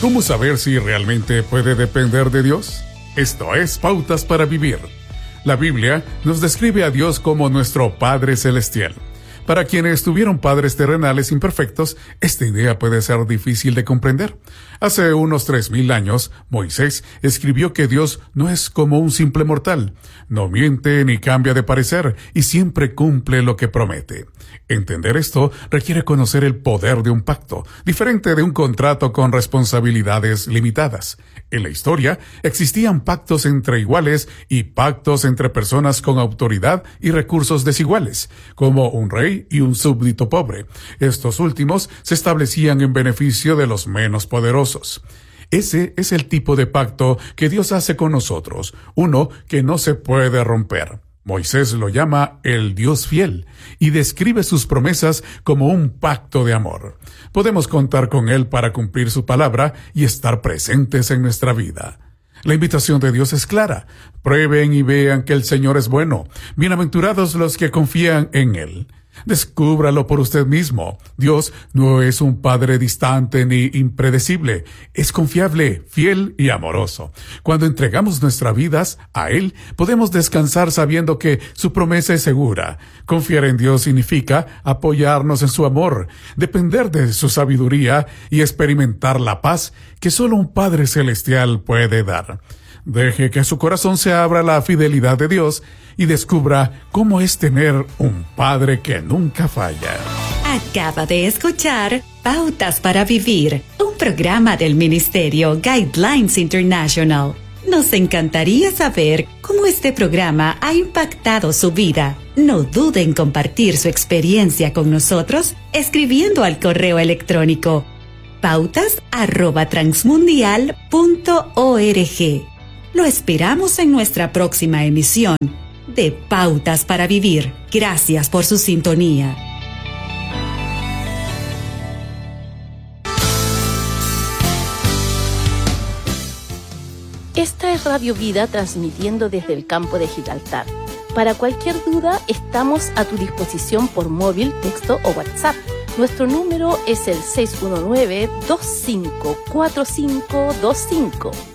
¿Cómo saber si realmente puede depender de Dios? Esto es Pautas para Vivir. La Biblia nos describe a Dios como nuestro Padre Celestial. Para quienes tuvieron padres terrenales imperfectos, esta idea puede ser difícil de comprender. Hace unos 3000 años, Moisés escribió que Dios no es como un simple mortal. No miente ni cambia de parecer y siempre cumple lo que promete. Entender esto requiere conocer el poder de un pacto, diferente de un contrato con responsabilidades limitadas. En la historia existían pactos entre iguales y pactos entre personas con autoridad y recursos desiguales, como un rey y un súbdito pobre. Estos últimos se establecían en beneficio de los menos poderosos. Ese es el tipo de pacto que Dios hace con nosotros, uno que no se puede romper. Moisés lo llama el Dios fiel y describe sus promesas como un pacto de amor. Podemos contar con Él para cumplir su palabra y estar presentes en nuestra vida. La invitación de Dios es clara. Prueben y vean que el Señor es bueno. Bienaventurados los que confían en Él. Descúbralo por usted mismo. Dios no es un Padre distante ni impredecible. Es confiable, fiel y amoroso. Cuando entregamos nuestras vidas a Él, podemos descansar sabiendo que su promesa es segura. Confiar en Dios significa apoyarnos en su amor, depender de su sabiduría y experimentar la paz que solo un Padre Celestial puede dar. Deje que su corazón se abra a la fidelidad de Dios y descubra cómo es tener un Padre que nunca falla. Acaba de escuchar Pautas para Vivir, un programa del Ministerio Guidelines International. Nos encantaría saber cómo este programa ha impactado su vida. No dude en compartir su experiencia con nosotros escribiendo al correo electrónico pautas@transmundial.org. Lo esperamos en nuestra próxima emisión de Pautas para Vivir. Gracias por su sintonía. Esta es Radio Vida, transmitiendo desde el campo de Gibraltar. Para cualquier duda, estamos a tu disposición por móvil, texto o WhatsApp. Nuestro número es el 619-254525.